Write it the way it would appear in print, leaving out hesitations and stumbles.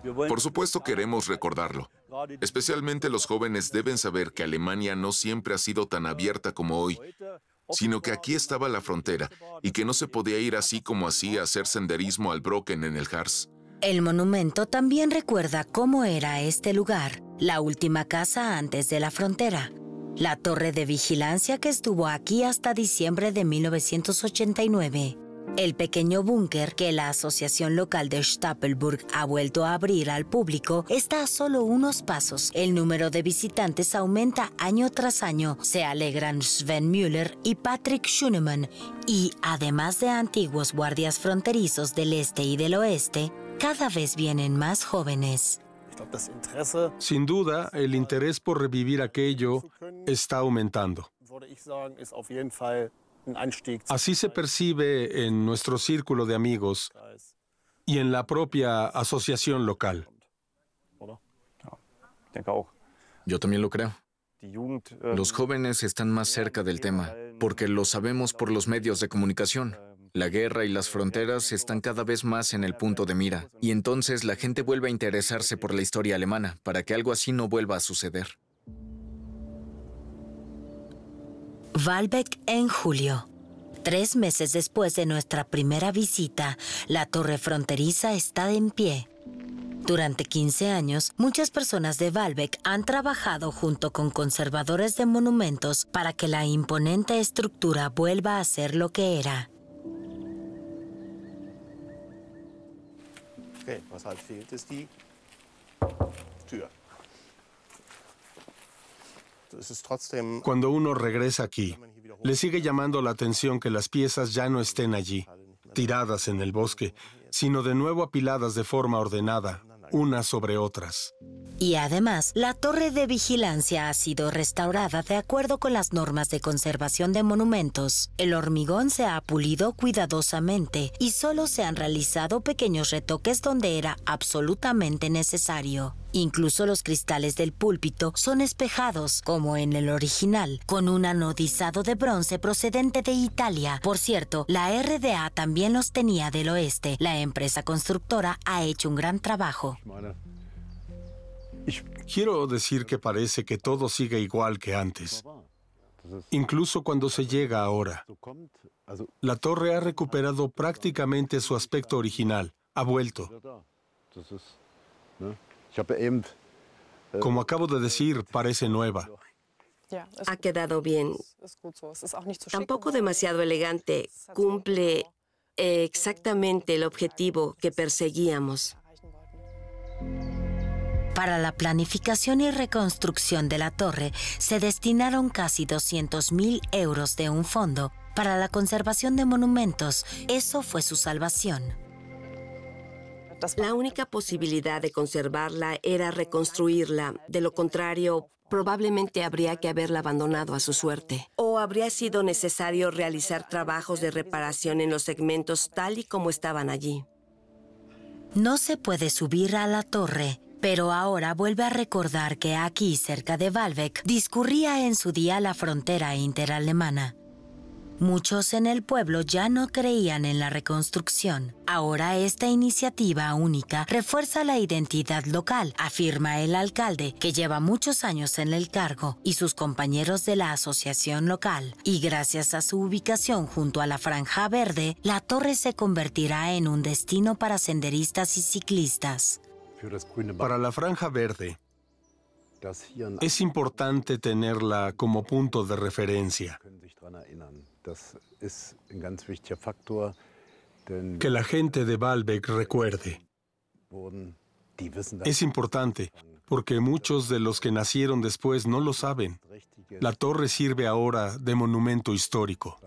Por supuesto queremos recordarlo. Especialmente los jóvenes deben saber que Alemania no siempre ha sido tan abierta como hoy, sino que aquí estaba la frontera y que no se podía ir así como así a hacer senderismo al Brocken en el Harz. El monumento también recuerda cómo era este lugar, la última casa antes de la frontera. La torre de vigilancia que estuvo aquí hasta diciembre de 1989. El pequeño búnker que la Asociación Local de Stapelburg ha vuelto a abrir al público está a solo unos pasos. El número de visitantes aumenta año tras año. Se alegran Sven Müller y Patrick Schunemann. Y además de antiguos guardias fronterizos del este y del oeste, cada vez vienen más jóvenes. Sin duda, el interés por revivir aquello está aumentando. Así se percibe en nuestro círculo de amigos y en la propia asociación local. Yo también lo creo. Los jóvenes están más cerca del tema, porque lo sabemos por los medios de comunicación. La guerra y las fronteras están cada vez más en el punto de mira, y entonces la gente vuelve a interesarse por la historia alemana, para que algo así no vuelva a suceder. Waalbeck en julio. 3 meses después de nuestra primera visita, la torre fronteriza está en pie. Durante 15 años, muchas personas de Waalbeck han trabajado junto con conservadores de monumentos para que la imponente estructura vuelva a ser lo que era. Was halt fehlt, ist die Tür. Cuando uno regresa aquí, le sigue llamando la atención que las piezas ya no estén allí, tiradas en el bosque, sino de nuevo apiladas de forma ordenada, unas sobre otras. Y además, la torre de vigilancia ha sido restaurada de acuerdo con las normas de conservación de monumentos. El hormigón se ha pulido cuidadosamente y solo se han realizado pequeños retoques donde era absolutamente necesario. Incluso los cristales del púlpito son espejados, como en el original, con un anodizado de bronce procedente de Italia. Por cierto, la RDA también los tenía del oeste. La empresa constructora ha hecho un gran trabajo. Quiero decir que parece que todo sigue igual que antes, incluso cuando se llega ahora. La torre ha recuperado prácticamente su aspecto original, ha vuelto. Como acabo de decir, parece nueva. Ha quedado bien. Tampoco demasiado elegante. Cumple exactamente el objetivo que perseguíamos. Para la planificación y reconstrucción de la torre, se destinaron casi 200.000 euros de un fondo para la conservación de monumentos. Eso fue su salvación. La única posibilidad de conservarla era reconstruirla. De lo contrario, probablemente habría que haberla abandonado a su suerte. O habría sido necesario realizar trabajos de reparación en los segmentos tal y como estaban allí. No se puede subir a la torre, pero ahora vuelve a recordar que aquí, cerca de Waalbeck, discurría en su día la frontera interalemana. Muchos en el pueblo ya no creían en la reconstrucción. Ahora esta iniciativa única refuerza la identidad local, afirma el alcalde, que lleva muchos años en el cargo, y sus compañeros de la asociación local. Y gracias a su ubicación junto a la Franja Verde, la torre se convertirá en un destino para senderistas y ciclistas. Para la Franja Verde, es importante tenerla como punto de referencia. Que la gente de Waalbeck recuerde. Es importante porque muchos de los que nacieron después no lo saben. La torre sirve ahora de monumento histórico.